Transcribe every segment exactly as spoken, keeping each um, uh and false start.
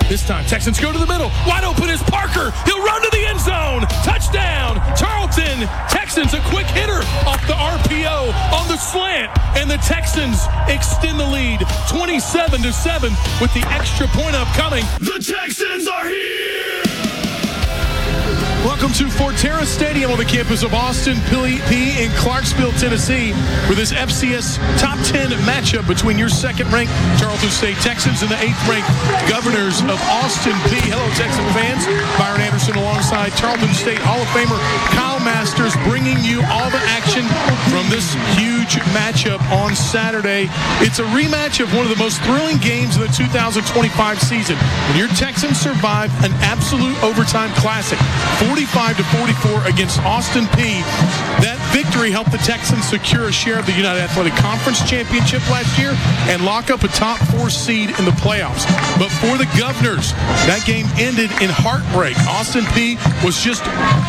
This time, Texans go to the middle. Wide open is Parker. He'll run to the end zone. Touchdown, Tarleton. Texans, a quick hitter off the R P O on the slant. And the Texans extend the lead twenty-seven to seven with the extra point upcoming. The Texans are here! Welcome to Forterra Stadium on the campus of Austin Peay in Clarksville, Tennessee, for this F C S Top ten matchup between your second-ranked Tarleton State Texans and the eighth-ranked Governors of Austin Peay. Hello, Texan fans. Byron Anderson alongside Tarleton State Hall of Famer Kyle Masters, bringing you all the action from this huge matchup on Saturday. It's a rematch of one of the most thrilling games of the two thousand twenty-five season, when your Texans survived an absolute overtime classic, forty-five to forty-four against Austin Peay. That victory helped the Texans secure a share of the United Athletic Conference Championship last year and lock up a top four seed in the playoffs. But for the Governors, that game ended in heartbreak. Austin Peay was just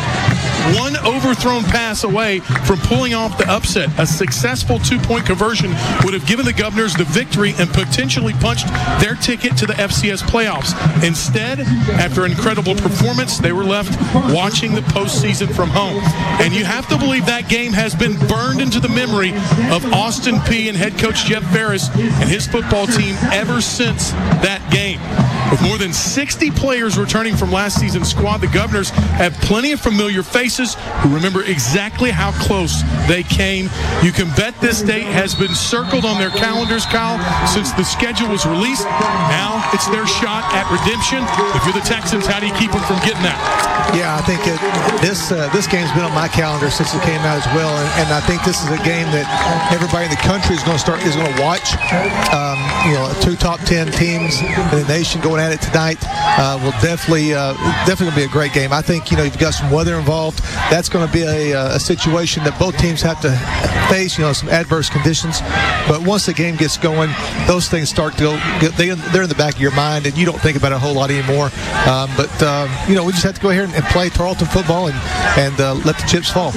one overthrown pass away from pulling off the upset. A successful two-point conversion would have given the Governors the victory and potentially punched their ticket to the F C S playoffs. Instead, after an incredible performance, they were left watching the postseason from home. And you have to believe that game has been burned into the memory of Austin Peay and head coach Jeff Ferris and his football team ever since that game. With more than sixty players returning from last season's squad, the Governors have plenty of familiar faces who remember exactly how close they came. You can bet this date has been circled on their calendars, Kyle, since the schedule was released. Now it's their shot at redemption. If you're the Texans, how do you keep them from getting that? Yeah, I think it, this uh, this game's been on my calendar since it came out as well, and, and I think this is a game that everybody in the country is going to start is going to watch. Um, you know, two top ten teams in the nation going at it tonight uh, will definitely uh, definitely going to be a great game. I think you know you've got some weather involved. That's going to be a, a situation that both teams have to face. You know, some adverse conditions. But once the game gets going, those things start to go. They, they're in the back of your mind, and you don't think about it a whole lot anymore. Um, but um, you know, we just have to go here and, and play Tarleton football and and uh, let the chips fall.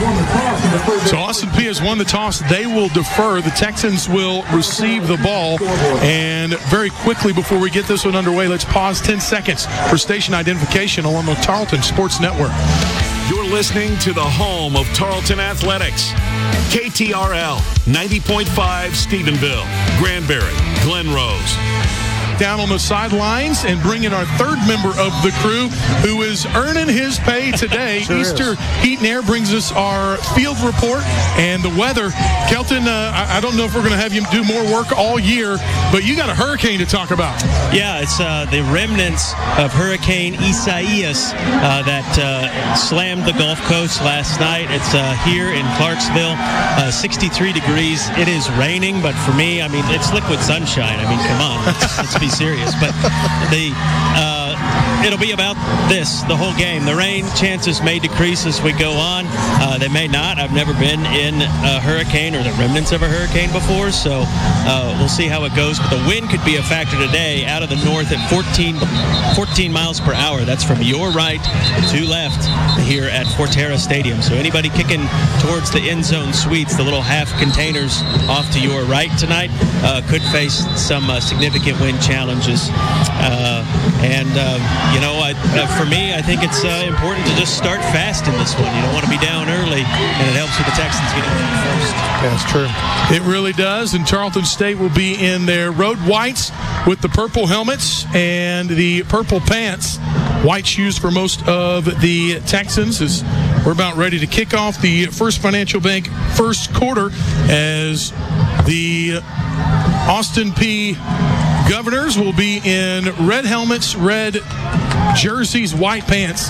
So Austin Peay has won the toss. They will defer. The Texans will receive the ball. And very quickly, before we get this one underway, let's pause ten seconds for station identification along the Tarleton Sports Network. You're listening to the home of Tarleton Athletics. K T R L ninety point five Stephenville, Granbury, Glen Rose. Down on the sidelines and bring in our third member of the crew who is earning his pay today. Sure Easter is. Heat and Air brings us our field report and the weather. Kelton, uh, I, I don't know if we're going to have you do more work all year, but you got a hurricane to talk about. Yeah, it's uh, the remnants of Hurricane Isaias uh, that uh, slammed the Gulf Coast last night. It's uh, here in Clarksville, uh, sixty-three degrees. It is raining, but for me, I mean, it's liquid sunshine. I mean, come on, let's, let's be serious. But the uh, it'll be about this the whole game. The rain chances may decrease as we go on. Uh, they may not. I've never been in a hurricane or the remnants of a hurricane before, so uh, we'll see how it goes. But the wind could be a factor today out of the north at fourteen, fourteen miles per hour. That's from your right to left here at Forterra Stadium. So anybody kicking towards the end zone suites, the little half containers off to your right tonight, uh, could face some uh, significant wind challenges. Uh, and, uh, you know, I, uh, for me, I think it's uh, important to just start fast in this one. You don't want to be down early, and it helps with the Texans getting down first. That's true. It really does, and Tarleton State will be in their road whites with the purple helmets and the purple pants. White shoes for most of the Texans as we're about ready to kick off the First Financial Bank first quarter as the Austin Peay Governors will be in red helmets, red jerseys, white pants.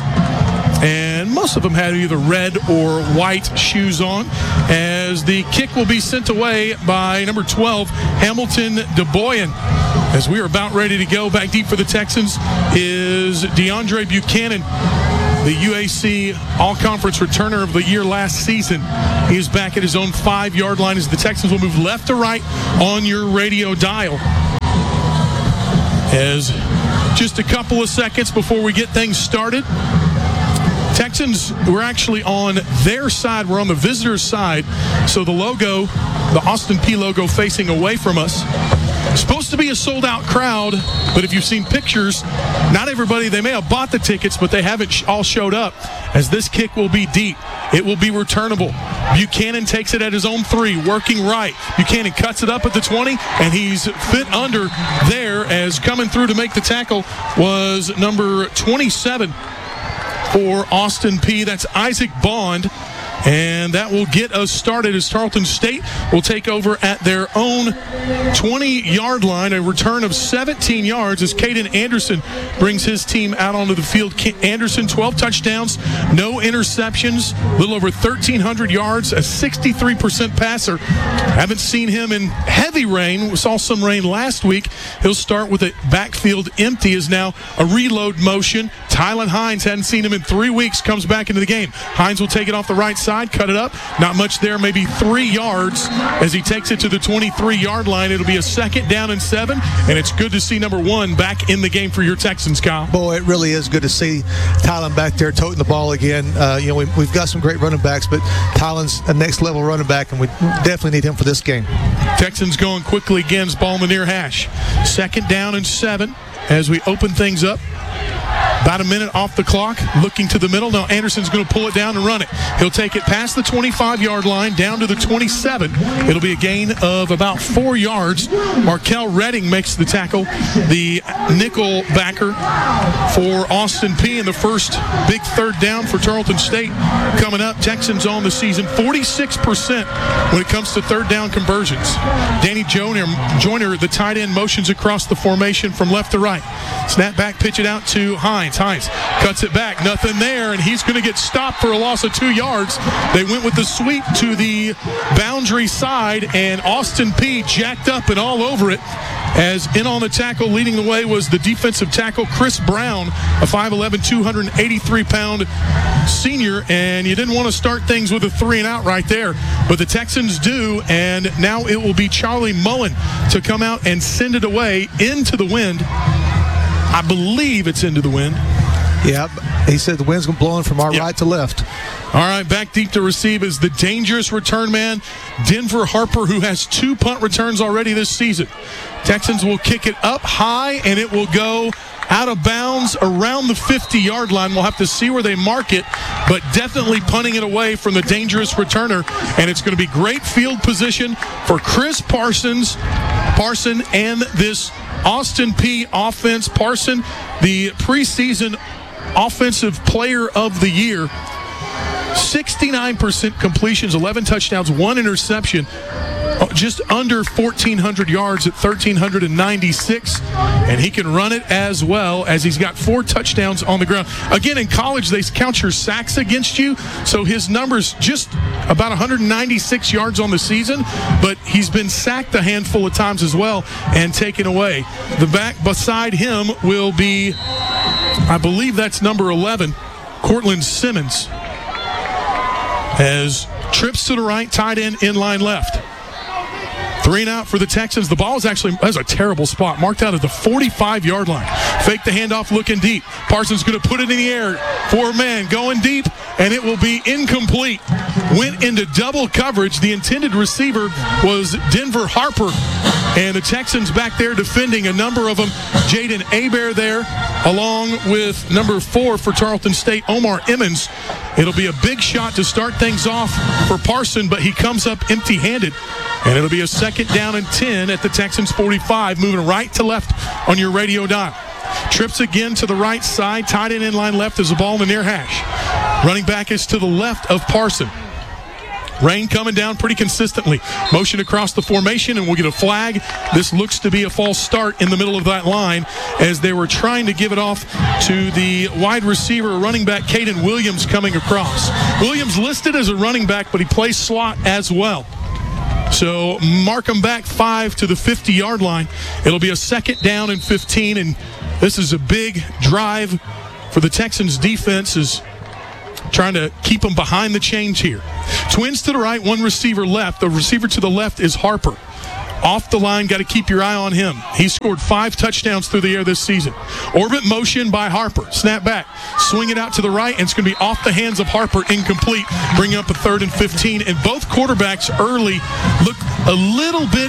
And most of them had either red or white shoes on as the kick will be sent away by number twelve, Hamilton DeBoyan. As we are about ready to go, back deep for the Texans is DeAndre Buchanan, the U A C All-Conference Returner of the Year last season. He is back at his own five-yard line as the Texans will move left to right on your radio dial. As just a couple of seconds before we get things started, Texans, we're actually on their side. We're on the visitor's side. So the logo, the Austin Peay logo facing away from us. Supposed to be a sold-out crowd, but if you've seen pictures, not everybody, they may have bought the tickets, but they haven't sh- all showed up, as this kick will be deep. It will be returnable. Buchanan takes it at his own three, working right. Buchanan cuts it up at the twenty, and he's fit under there, as coming through to make the tackle was number twenty-seven for Austin Peay. That's Isaac Bond. And that will get us started as Tarleton State will take over at their own twenty-yard line. A return of seventeen yards as Caden Anderson brings his team out onto the field. Anderson, twelve touchdowns, no interceptions, a little over thirteen hundred yards, a sixty-three percent passer. Haven't seen him in heavy rain. We saw some rain last week. He'll start with a backfield empty, is now a reload motion. Tylen Hines, hadn't seen him in three weeks, comes back into the game. Hines will take it off the right side, cut it up. Not much there, maybe three yards as he takes it to the twenty-three-yard line. It'll be a second down and seven, and it's good to see number one back in the game for your Texans, Kyle. Boy, it really is good to see Tylen back there toting the ball again. Uh, you know, we, we've got some great running backs, but Tylen's a next-level running back, and we definitely need him for this game. Texans going quickly again, ball in the near hash. Second down and seven as we open things up. About a minute off the clock, looking to the middle. Now Anderson's going to pull it down and run it. He'll take it past the twenty-five-yard line, down to the twenty-seven. It'll be a gain of about four yards. Markel Redding makes the tackle, the nickel backer for Austin Peay, in the first big third down for Tarleton State. Coming up, Texans on the season, forty-six percent when it comes to third down conversions. Danny Joyner, Joyner, the tight end, motions across the formation from left to right. Snap back, pitch it out to Hines. Hines cuts it back, nothing there, and he's going to get stopped for a loss of two yards. They went with the sweep to the boundary side, and Austin Peay jacked up and all over it, as in on the tackle, leading the way was the defensive tackle, Chris Brown, a five eleven, two hundred eighty-three pound senior, and you didn't want to start things with a three and out right there, but the Texans do, and now it will be Charlie Mullen to come out and send it away into the wind. I believe it's into the wind. Yeah, he said the wind's blowing from our yep. right to left. All right, back deep to receive is the dangerous return man, Denver Harper, who has two punt returns already this season. Texans will kick it up high, and it will go out of bounds around the fifty-yard line. We'll have to see where they mark it, but definitely punting it away from the dangerous returner, and it's going to be great field position for Chris Parsons, Parson, and this Austin Peay offense. Parson, the preseason offensive player of the year, sixty-nine percent completions, eleven touchdowns, one interception, just under fourteen hundred yards at one thousand three hundred ninety-six, and he can run it as well, as he's got four touchdowns on the ground. Again, in college, they count your sacks against you, so his numbers just about one hundred ninety-six yards on the season, but he's been sacked a handful of times as well and taken away. The back beside him will be, I believe that's number eleven, Cortland Simmons, as trips to the right, tight end, inline left. Three and out for the Texans. The ball is actually, that's a terrible spot, marked out at the forty-five-yard line. Fake the handoff, looking deep. Parsons going to put it in the air. Four man going deep, and it will be incomplete. Went into double coverage. The intended receiver was Denver Harper, and the Texans back there defending, a number of them. Jaden Hebert there, along with number four for Tarleton State, Omar Emmons. It'll be a big shot to start things off for Parson, but he comes up empty-handed. And it'll be a second down and ten at the Texans forty-five, moving right to left on your radio dial. Trips again to the right side, tight end inline left as the ball in the near hash. Running back is to the left of Parson. Rain coming down pretty consistently. Motion across the formation, and we'll get a flag. This looks to be a false start in the middle of that line, as they were trying to give it off to the wide receiver, running back Caden Williams, coming across. Williams listed as a running back, but he plays slot as well. So mark them back five to the fifty-yard line. It'll be a second down and fifteen, and this is a big drive for the Texans defense, is trying to keep them behind the chains here. Twins to the right, one receiver left. The receiver to the left is Harper. Off the line, got to keep your eye on him. He scored five touchdowns through the air this season. Orbit motion by Harper. Snap back. Swing it out to the right, and it's going to be off the hands of Harper, incomplete, bringing up a third and fifteen. And both quarterbacks early look a little bit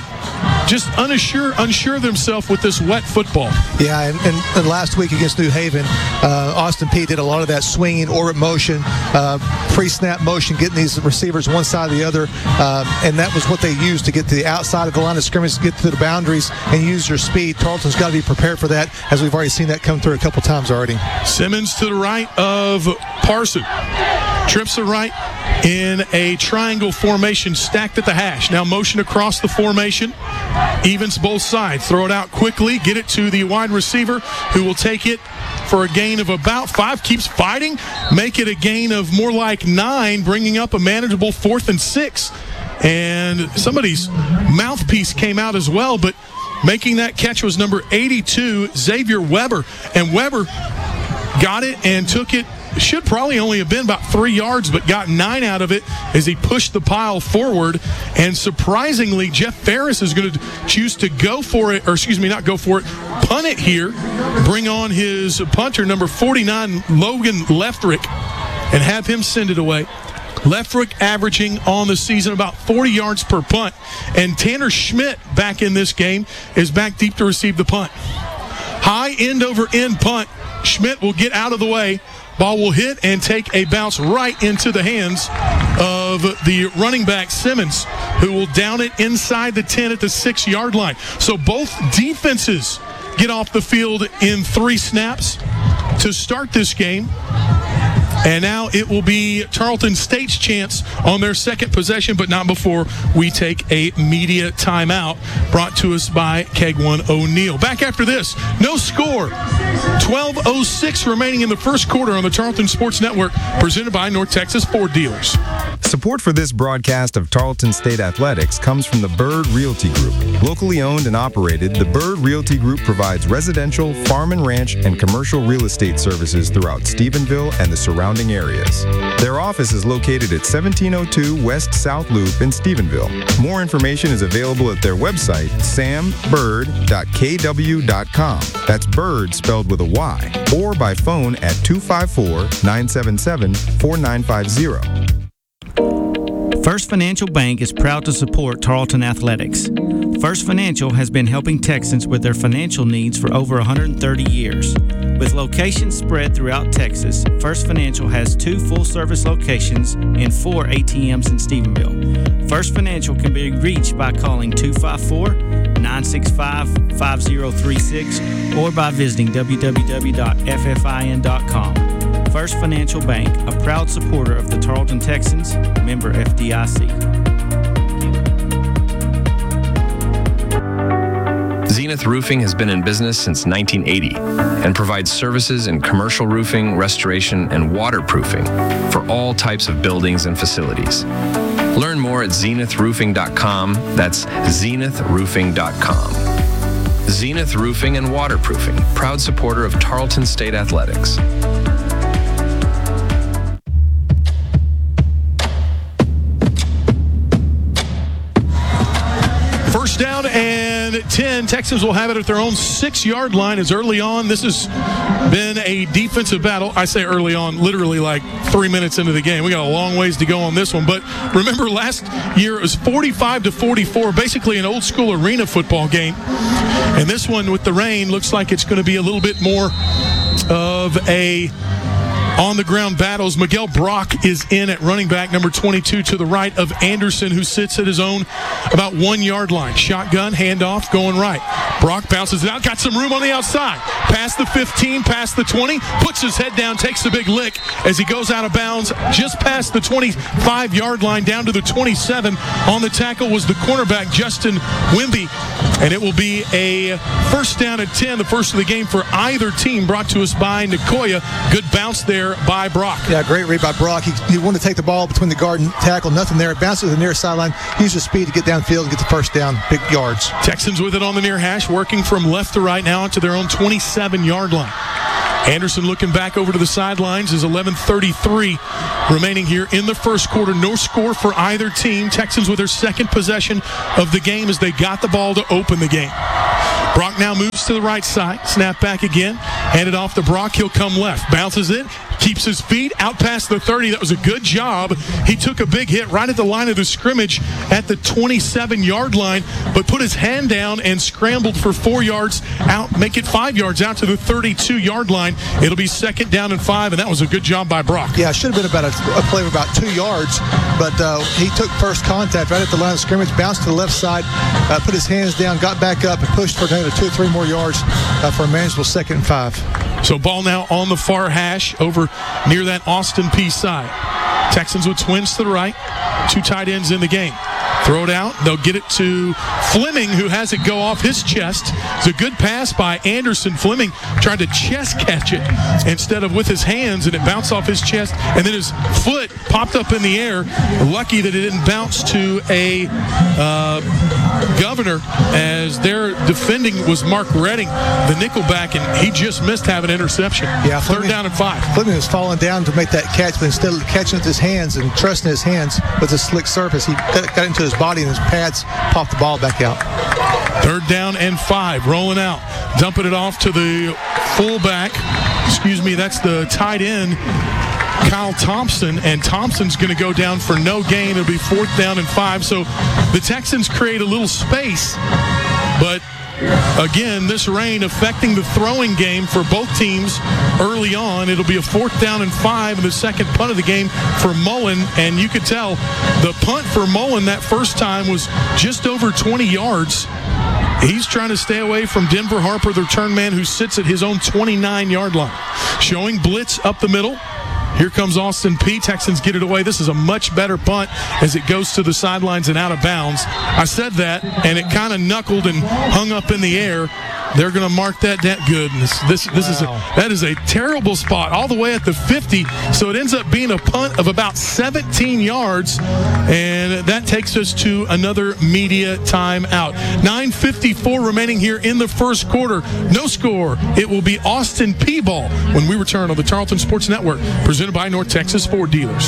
just unsure, unsure of themselves with this wet football. Yeah, and, and, and last week against New Haven, uh, Austin Peay did a lot of that swinging orbit motion, uh, pre-snap motion, getting these receivers one side or the other, um, and that was what they used to get to the outside of the line of scrimmage, to get to the boundaries, and use their speed. Tarleton's got to be prepared for that, as we've already seen that come through a couple times already. Simmons to the right of Parson. Trips to right in a triangle formation stacked at the hash. Now motion across the formation. Evens both sides. Throw it out quickly. Get it to the wide receiver, who will take it for a gain of about five. Keeps fighting. Make it a gain of more like nine, bringing up a manageable fourth and six. And somebody's mouthpiece came out as well, but making that catch was number eighty-two, Xavier Weber. And Weber got it and took it. Should probably only have been about three yards, but got nine out of it as he pushed the pile forward. And surprisingly, Jeff Ferris is going to choose to go for it, or excuse me, not go for it, punt it here, bring on his punter, number forty-nine, Logan Leftrick, and have him send it away. Leftrick averaging on the season about forty yards per punt. And Tanner Schmidt, back in this game, is back deep to receive the punt. High end over end punt. Schmidt will get out of the way. Ball will hit and take a bounce right into the hands of the running back, Simmons, who will down it inside the ten at the six-yard line. So both defenses get off the field in three snaps to start this game. And now it will be Tarleton State's chance on their second possession, but not before we take a media timeout, brought to us by Keg One O'Neill. Back after this, no score. twelve oh six remaining in the first quarter on the Tarleton Sports Network, presented by North Texas Ford Dealers. Support for this broadcast of Tarleton State Athletics comes from the Bird Realty Group. Locally owned and operated, the Bird Realty Group provides residential, farm and ranch, and commercial real estate services throughout Stephenville and the surrounding areas. Their office is located at seventeen oh two West South Loop in Stephenville. More information is available at their website, sam bird dot k w dot com. That's Bird spelled with a Y. Or by phone at two five four, nine seven seven, four nine five zero. First Financial Bank is proud to support Tarleton Athletics. First Financial has been helping Texans with their financial needs for over one hundred thirty years. With locations spread throughout Texas, First Financial has two full-service locations and four A T Ms in Stephenville. First Financial can be reached by calling two five four, nine six five, five zero three six or by visiting w w w dot f f i n dot com. First Financial Bank, a proud supporter of the Tarleton Texans, member F D I C. Zenith Roofing has been in business since nineteen eighty and provides services in commercial roofing, restoration, and waterproofing for all types of buildings and facilities. Learn more at zenith roofing dot com. That's zenith roofing dot com. Zenith Roofing and Waterproofing, proud supporter of Tarleton State Athletics. First down and ten. Texans will have it at their own six-yard line as early on. This has been a defensive battle. I say early on, literally like three minutes into the game. We got a long ways to go on this one. But remember, last year it was forty-five to forty-four, basically an old-school arena football game. And this one with the rain looks like it's going to be a little bit more of a on-the-ground battles. Miguel Brock is in at running back, number twenty-two, to the right of Anderson, who sits at his own about one-yard line. Shotgun, handoff, going right. Brock bounces it out, got some room on the outside. Past the fifteen, past the twenty, puts his head down, takes the big lick as he goes out of bounds just past the twenty-five-yard line, down to the twenty-seven. On the tackle was the cornerback, Justin Wimby, and it will be a first down at ten, the first of the game for either team, brought to us by Nicoya. Good bounce there by Brock. Yeah, great read by Brock. He, he wanted to take the ball between the guard and tackle. Nothing there. It bounces to the near sideline. Use the speed to get downfield and get the first down. Big yards. Texans with it on the near hash, working from left to right now onto their own twenty-seven-yard line. Anderson looking back over to the sidelines as eleven thirty-three remaining here in the first quarter. No score for either team. Texans with their second possession of the game as they got the ball to open the game. Brock now moves to the right side. Snap back again. Handed off to Brock. He'll come left. Bounces it. keeps his feet out past the thirty. That was a good job. He took a big hit right at the line of the scrimmage at the twenty-seven-yard line, but put his hand down and scrambled for four yards out, make it five yards out to the thirty-two-yard line. It'll be second down and five, and that was a good job by Brock. Yeah, it should have been about a, a play of about two yards, but uh, he took first contact right at the line of scrimmage, bounced to the left side, uh, put his hands down, got back up, and pushed for another two or three more yards uh, for a manageable second and five. So ball now on the far hash over near that Austin Peay side. Texans with twins to the right, two tight ends in the game. Throw it out. They'll get it to Fleming, who has it go off his chest. It's a good pass by Anderson. Fleming tried to chest catch it instead of with his hands, and it bounced off his chest, and then his foot popped up in the air. Lucky that it didn't bounce to a uh, Governor, as their defending was Mark Redding, the nickelback, and he just missed having an interception. Yeah, Fleming, third down and five. Fleming was falling down to make that catch, but instead of catching with his hands and trusting his hands with a slick surface, he got, got into his body and his pads popped the ball back out. Third down and five, rolling out, dumping it off to the fullback. Excuse me, that's the tight end, Kyle Thompson, and Thompson's going to go down for no gain. It'll be fourth down and five. So the Texans create a little space, but again, this rain affecting the throwing game for both teams early on. It'll be a fourth down and five, and the second punt of the game for Mullen. And you could tell the punt for Mullen that first time was just over twenty yards. He's trying to stay away from Denver Harper, the return man, who sits at his own twenty-nine-yard line. Showing blitz up the middle. Here comes Austin Peay. Texans get it away. This is a much better punt as it goes to the sidelines and out of bounds. I said that, and it kind of knuckled and hung up in the air. They're going to mark that down. Goodness, this this wow. is a, that is a terrible spot all the way at the fifty. So it ends up being a punt of about seventeen yards, and that takes us to another media timeout. nine fifty-four remaining here in the first quarter. No score. It will be Austin Peay ball when we return on the Tarleton Sports Network, presented by North Texas Ford Dealers.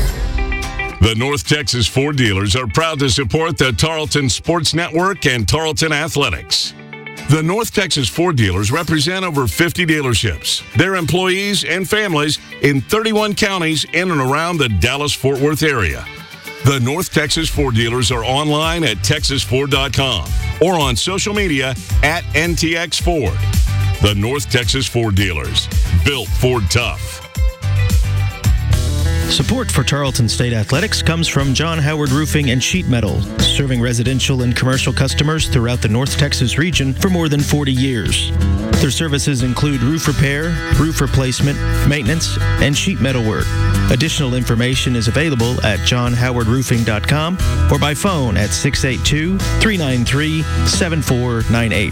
The North Texas Ford Dealers are proud to support the Tarleton Sports Network and Tarleton Athletics. The North Texas Ford Dealers represent over fifty dealerships, their employees and families in thirty-one counties in and around the Dallas-Fort Worth area. The North Texas Ford Dealers are online at texas ford dot com or on social media at N T X Ford. The North Texas Ford Dealers, built Ford tough. Support for Tarleton State Athletics comes from John Howard Roofing and Sheet Metal, serving residential and commercial customers throughout the North Texas region for more than forty years. Their services include roof repair, roof replacement, maintenance, and sheet metal work. Additional information is available at john howard roofing dot com or by phone at six eight two, three nine three, seven four nine eight.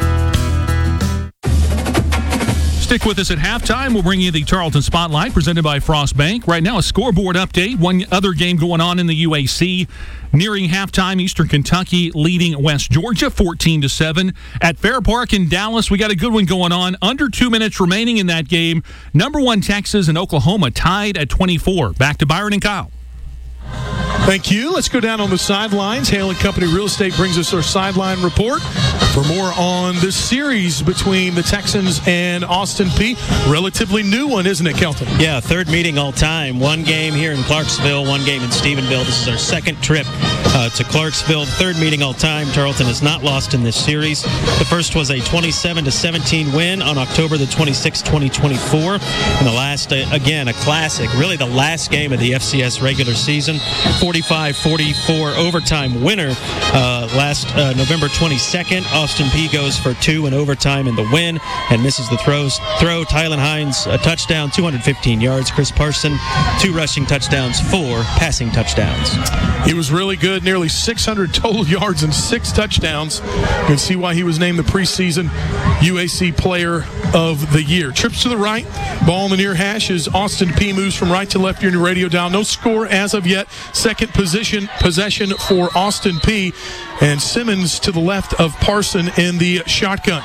Stick with us at halftime. We'll bring you the Tarleton Spotlight presented by Frost Bank. Right now, a scoreboard update. One other game going on in the U A C. Nearing halftime, Eastern Kentucky leading West Georgia fourteen to seven. At Fair Park in Dallas, we got a good one going on. Under two minutes remaining in that game. Number one Texas and Oklahoma tied at twenty-four. Back to Byron and Kyle. Thank you. Let's go down on the sidelines. Hale and Company Real Estate brings us our sideline report. For more on this series between the Texans and Austin Peay. Relatively new one, isn't it, Kelton? Yeah, third meeting all time. One game here in Clarksville, one game in Stephenville. This is our second trip uh, to Clarksville. Third meeting all time. Tarleton has not lost in this series. The first was a twenty-seven to seventeen win on October the twenty-sixth, twenty twenty-four. And the last, uh, again, a classic. Really the last game of the F C S regular season. forty-five forty-four overtime winner uh, last uh, November twenty-second. Austin Peay goes for two in overtime in the win and misses the throws. Throw. Tylen Hines, a touchdown, two hundred fifteen yards. Chris Parson, two rushing touchdowns, four passing touchdowns. He was really good, nearly six hundred total yards and six touchdowns. You can see why he was named the preseason U A C Player of the Year. Trips to the right, ball in the near hash as Austin Peay moves from right to left here in your radio dial. No score as of yet. Second position possession for Austin Peay, and Simmons to the left of Parson in the shotgun.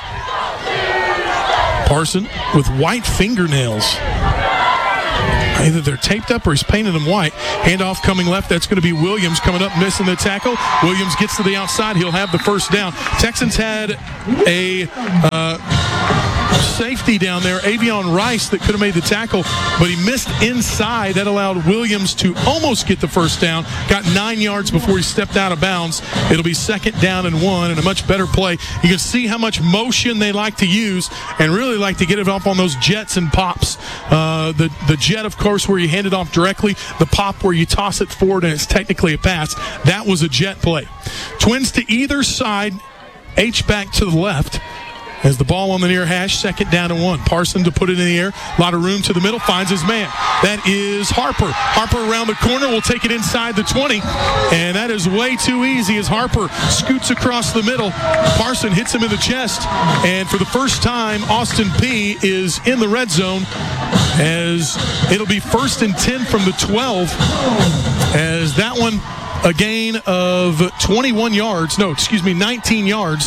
Parson with white fingernails. Either they're taped up or he's painted them white. Handoff coming left. That's going to be Williams coming up, missing the tackle. Williams gets to the outside. He'll have the first down. Texans had a uh, safety down there, Avion Rice, that could have made the tackle, but he missed inside. That allowed Williams to almost get the first down. Got nine yards before he stepped out of bounds. It'll be second down and one, and a much better play. You can see how much motion they like to use and really like to get it off on those jets and pops. Uh, the, the jet, of course, where you hand it off directly. The pop where you toss it forward and it's technically a pass. That was a jet play. Twins to either side. H-back to the left as the ball on the near hash, second down and one. Parson to put it in the air. A lot of room to the middle, finds his man. That is Harper. Harper around the corner will take it inside the twenty, and that is way too easy as Harper scoots across the middle. Parson hits him in the chest, and for the first time, Austin Peay is in the red zone as it'll be first and ten from the twelve as that one a gain of twenty-one yards. No, excuse me, nineteen yards.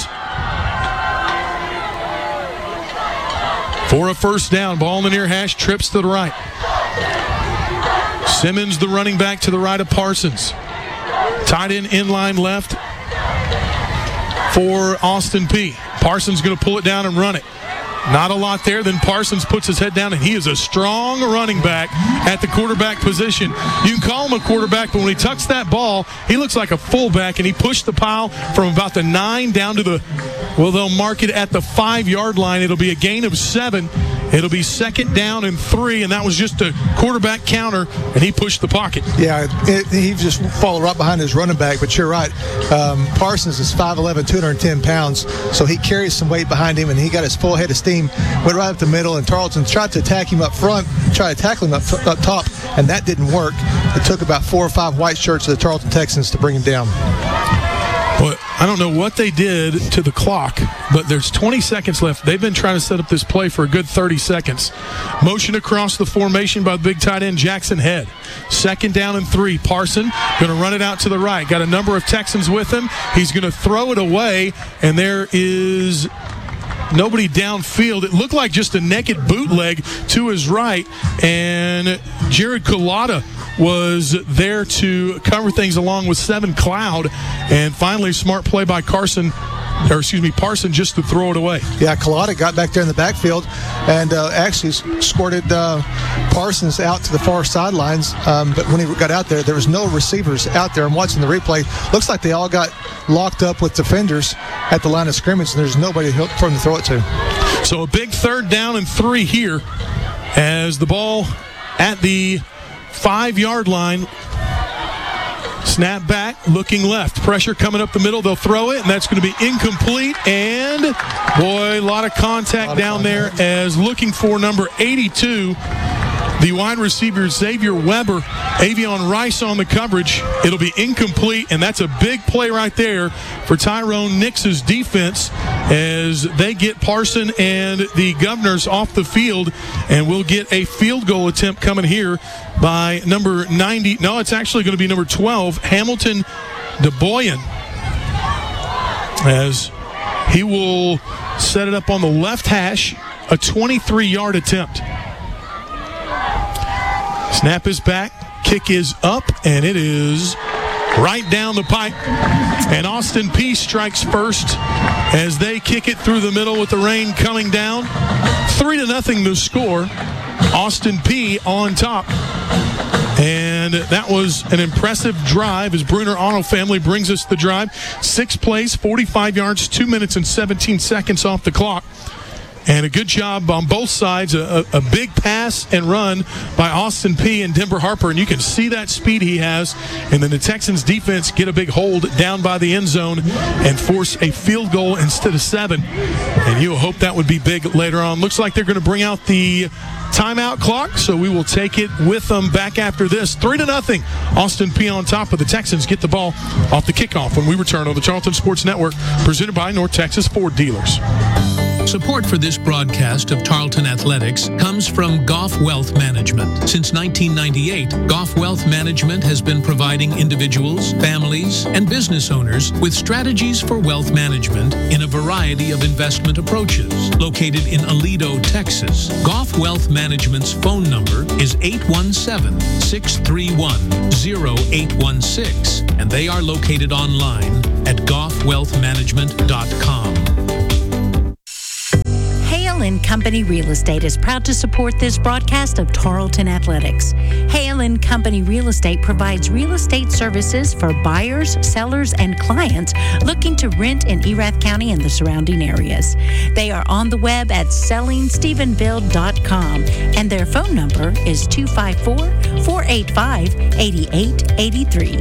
For a first down. Ball in the near hash, trips to the right. Simmons, the running back, to the right of Parsons. Tight end inline left for Austin Peay. Parsons going to pull it down and run it. Not a lot there. Then Parsons puts his head down, and he is a strong running back at the quarterback position. You can call him a quarterback, but when he tucks that ball, he looks like a fullback, and he pushed the pile from about the nine down to the, well, they'll mark it at the five-yard line. It'll be a gain of seven. It'll be second down and three, and that was just a quarterback counter, and he pushed the pocket. Yeah, it, he just followed right behind his running back, but you're right. Um, Parsons is five eleven, two hundred ten pounds, so he carries some weight behind him, and he got his full head of steam, went right up the middle, and Tarleton tried to attack him up front, tried to tackle him up, up top, and that didn't work. It took about four or five white shirts of the Tarleton Texans to bring him down. But I don't know what they did to the clock, but there's twenty seconds left. They've been trying to set up this play for a good thirty seconds. Motion across the formation by the big tight end, Jackson Head. Second down and three. Parson going to run it out to the right. Got a number of Texans with him. He's going to throw it away, and there is nobody downfield. It looked like just a naked bootleg to his right, and Jared Culotta was there to cover things along with Seven Cloud, and finally smart play by Carson, or excuse me, Parson, just to throw it away. Yeah, Culotta got back there in the backfield and uh, actually squirted uh, Parsons out to the far sidelines, um, but when he got out there, there was no receivers out there. I'm watching the replay. Looks like they all got locked up with defenders at the line of scrimmage, and there's nobody for him to throw it to. So a big third down and three here as the ball at the five-yard line. Snap back, looking left. Pressure coming up the middle. They'll throw it, and that's going to be incomplete. And, boy, a lot of contact lot of down contact. there as looking for number eighty-two, the wide receiver, Xavier Weber. Avion Rice on the coverage. It'll be incomplete, and that's a big play right there for Tyrone Nix's defense as they get Parson and the Governors off the field, and we'll get a field goal attempt coming here by number ninety. No, it's actually going to be number twelve, Hamilton DeBoyan, as he will set it up on the left hash, a twenty-three-yard attempt. Snap is back, kick is up, and it is right down the pipe. And Austin Peay strikes first as they kick it through the middle with the rain coming down. Three to nothing the score. Austin Peay on top. And that was an impressive drive as Bruner Auto Family brings us the drive. Six plays, forty-five yards, two minutes and seventeen seconds off the clock. And a good job on both sides, a, a big pass and run by Austin Peay and Denver Harper. And you can see that speed he has. And then the Texans defense get a big hold down by the end zone and force a field goal instead of seven. And you hope that would be big later on. Looks like they're going to bring out the timeout clock, so we will take it with them back after this. Three to nothing. Austin Peay on top of the Texans get the ball off the kickoff when we return on the Tarleton Sports Network, presented by North Texas Ford Dealers. Support for this broadcast of Tarleton Athletics comes from Goff Wealth Management. Since nineteen ninety-eight, Goff Wealth Management has been providing individuals, families, and business owners with strategies for wealth management in a variety of investment approaches. Located in Aledo, Texas, Goff Wealth Management's phone number is eight one seven, six three one, zero eight one six, and they are located online at goff wealth management dot com. and Company Real Estate is proud to support this broadcast of Tarleton Athletics. Hale and Company Real Estate provides real estate services for buyers, sellers, and clients looking to rent in Erath County and the surrounding areas. They are on the web at selling stephenville dot com, and their phone number is two five four, four eight five, eight eight eight three.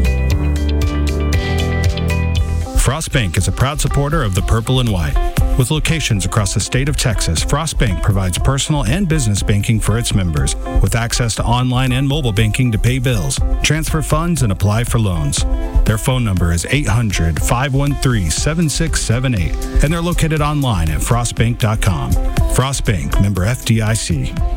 Frost Bank is a proud supporter of the Purple and White. With locations across the state of Texas, Frost Bank provides personal and business banking for its members, with access to online and mobile banking to pay bills, transfer funds, and apply for loans. Their phone number is eight hundred, five one three, seven six seven eight, and they're located online at frost bank dot com. Frost Bank, member F D I C.